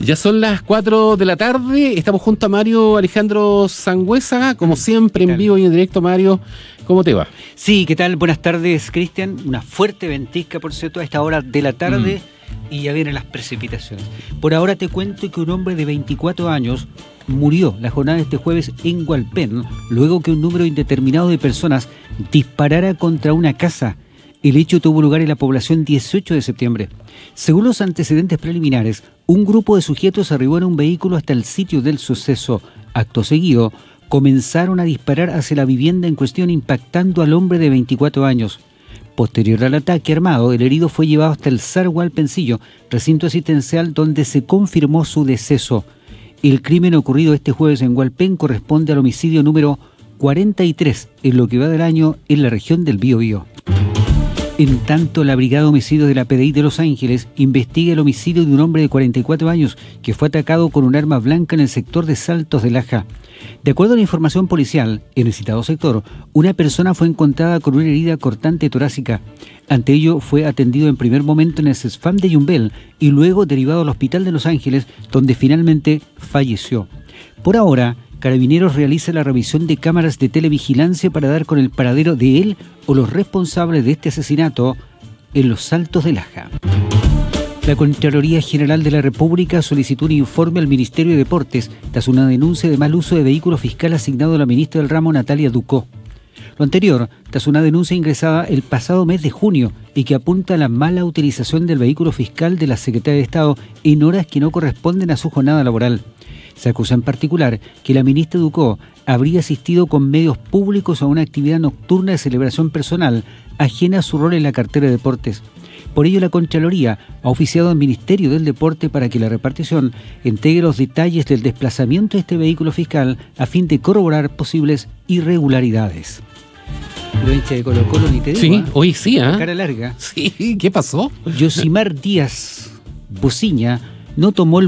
Ya son las 4 de la tarde, estamos junto a Mario Alejandro Sangüesa, como siempre en vivo y en directo. Mario, ¿cómo te va? Sí, ¿qué tal? Buenas tardes, Cristian. Una fuerte ventisca, por cierto, a esta hora de la tarde y ya vienen las precipitaciones. Por ahora te cuento que un hombre de 24 años murió la jornada de este jueves en Hualpén, luego que un número indeterminado de personas disparara contra una casa. El hecho tuvo lugar en la población 18 de septiembre. Según los antecedentes preliminares, un grupo de sujetos arribó en un vehículo hasta el sitio del suceso. Acto seguido, comenzaron a disparar hacia la vivienda en cuestión, impactando al hombre de 24 años. Posterior al ataque armado, el herido fue llevado hasta el SAR Hualpencillo, recinto asistencial donde se confirmó su deceso. El crimen ocurrido este jueves en Hualpén corresponde al homicidio número 43 en lo que va del año en la región del Biobío. En tanto, la Brigada de Homicidios de la PDI de Los Ángeles investiga el homicidio de un hombre de 44 años que fue atacado con un arma blanca en el sector de Saltos de Laja. De acuerdo a la información policial, en el citado sector, una persona fue encontrada con una herida cortante torácica. Ante ello, fue atendido en primer momento en el CESFAM de Yumbel y luego derivado al Hospital de Los Ángeles, donde finalmente falleció. Por ahora, Carabineros realiza la revisión de cámaras de televigilancia para dar con el paradero de él o los responsables de este asesinato en los Saltos de Laja. La Contraloría General de la República solicitó un informe al Ministerio de Deportes tras una denuncia de mal uso de vehículo fiscal asignado a la ministra del ramo, Natalia Ducó. Lo anterior, tras una denuncia ingresada el pasado mes de junio y que apunta a la mala utilización del vehículo fiscal de la Secretaría de Estado en horas que no corresponden a su jornada laboral. Se acusa en particular que la ministra Ducó habría asistido con medios públicos a una actividad nocturna de celebración personal ajena a su rol en la cartera de deportes. Por ello, la Contraloría ha oficiado al Ministerio del Deporte para que la repartición entregue los detalles del desplazamiento de este vehículo fiscal a fin de corroborar posibles irregularidades. Lo hincha de Colo-Colo ni te digo. Sí, hoy sí, ¿ah? Cara larga. Sí, ¿qué pasó? Yosimar Díaz Bociña no tomó el